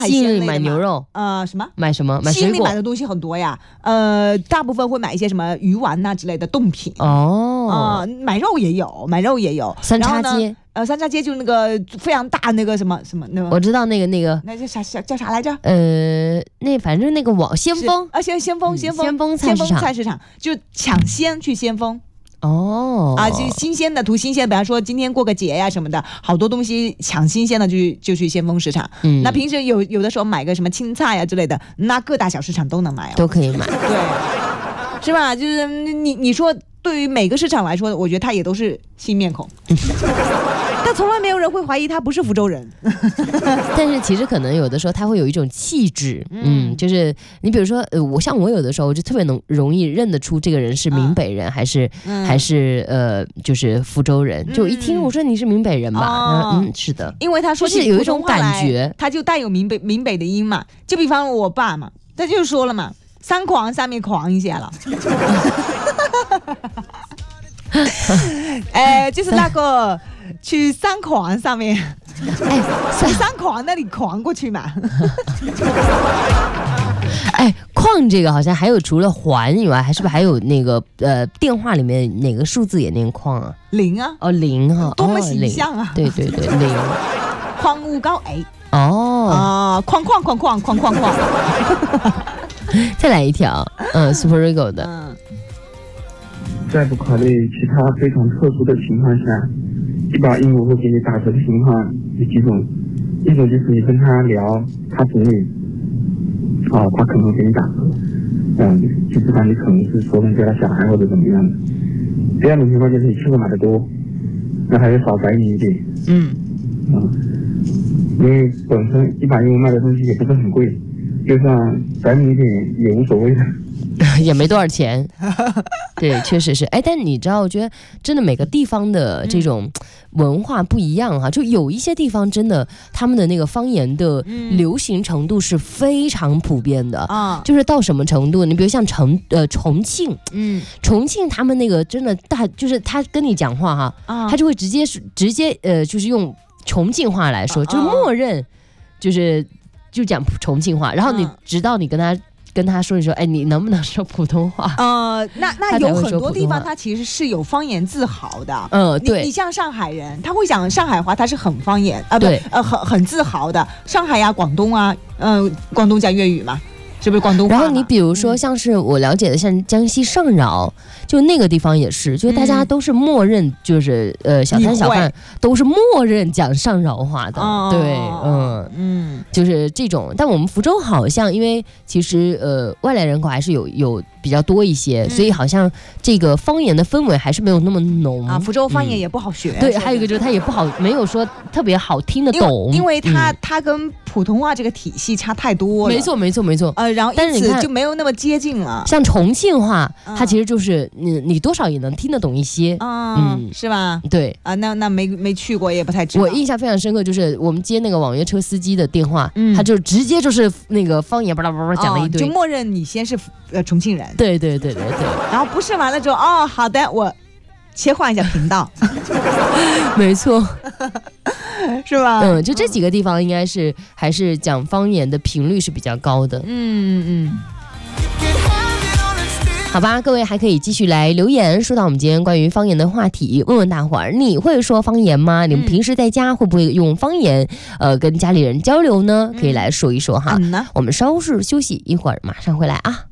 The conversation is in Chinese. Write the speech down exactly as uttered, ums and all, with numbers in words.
西营里买牛肉， 呃，什么？ 买什么？买西营里买的东西很多呀，呃，大部分会买一些什么鱼丸呐、啊、之类的冻品。 哦， 啊、呃，买肉也有，买肉也有。 三叉街， 呃，三叉街就是那个非常大那个什么什么那个， 我知道那个那个， 那叫啥啥叫啥来着？ 呃，那反正那个网先锋啊，先先锋先锋先锋先锋菜市场，就抢先去先锋。 哦啊，就新鲜的图新鲜，比方说今天过个节呀、啊、什么的，好多东西抢新鲜的就就去先锋市场。嗯，那平时有有的时候买个什么青菜呀、啊、之类的，那各大小市场都能买、哦， 都可以买， 对，是吧？就是你你说对于每个市场来说，我觉得它也都是新面孔。但从来没有人会怀疑他不是福州人。 但是其实可能有的时候他会有一种气质，嗯，就是你比如说，呃，我像我有的时候我就特别能容易认得出这个人是闽北人、嗯、还是、嗯、还是呃就是福州人，就一听我说你是闽北人吧，嗯，嗯是的， 因为他说起有一种感觉， 他就带有闽北闽北的音嘛，就比方我爸嘛，他就说了嘛，三狂上面狂一下了。哎、呃，就是那个去三狂上面，哎，去三狂那里狂过去嘛。 哎，矿这个好像还有除了环以外，还是不是还有那个呃电话里面哪个数字也念矿啊？ 零啊， 哦零哈、啊， 多么形象啊！ 哦、对对对，零。 矿物高 A。 哦啊，矿矿矿矿矿矿矿。 再来一条，嗯 ，Super Rigo 的。 嗯。 在不考虑其他非常特殊的情况下，一把鹦鹉会给你打折的情况有几种，一种就是你跟他聊他子女，啊，他可能会给你打折，嗯，就不管你可能是说人家的小孩或者怎么样的。第二种情况就是你吃的买的多，那还是少宰你一点， 嗯， 嗯，因为本身一把鹦鹉卖的东西也不是很贵，就算宰你一点也无所谓的。 也没多少钱，对，确实是。哎，但你知道，我觉得真的每个地方的这种文化不一样哈、啊，就有一些地方真的他们的那个方言的流行程度是非常普遍的啊、嗯，就是到什么程度？你比如像重呃重庆，嗯，重庆他们那个真的大，就是他跟你讲话哈、啊，他就会直接直接呃就是用重庆话来说，啊、就是默认就是就讲重庆话，然后你直到你跟他。跟他说一说，哎，你能不能说普通话？ 呃，那那有很多地方，他其实是有方言自豪的。嗯、呃，对，你, 你像上海人，他会讲上海话，他是很方言啊，不，呃，很很自豪的。上海呀、广东啊，嗯、呃，广东讲粤语嘛。是不是广东话？ 然后你比如说像是我了解的，像江西上饶，就那个地方也是，就大家都是默认，就是呃小摊小贩都是默认讲上饶话的， 哦、 对，嗯嗯，就是这种。但我们福州好像因为其实呃外来人口还是有有比较多一些，嗯、所以好像这个方言的氛围还是没有那么浓啊。福州方言也不好学， 嗯、对，还有一个就是它也不好，没有说特别好听得懂， 因为, 因为它、嗯、它跟普通话这个体系差太多了。 没错没错没错， 呃。然后因此就没有那么接近了。 像重庆话，嗯、它其实就是你你多少也能听得懂一些， 嗯，嗯是吧？ 对啊，那那没没去过也不太知道。 我印象非常深刻，就是我们接那个网约车司机的电话，嗯、他就直接就是那个方言巴拉巴拉讲了一堆， 哦，就默认你先是呃重庆人。 对对对对对。 然后不是完了之后，哦，好的，我切换一下频道。 没错。 是吧？ 嗯，就这几个地方应该是还是讲方言的频率是比较高的。 嗯嗯嗯。 好吧，各位还可以继续来留言，说到我们今天关于方言的话题，问问大伙儿，你会说方言吗？你们平时在家会不会用方言，呃，跟家里人交流呢？可以来说一说哈。 嗯、 我们稍事休息一会儿，马上回来啊。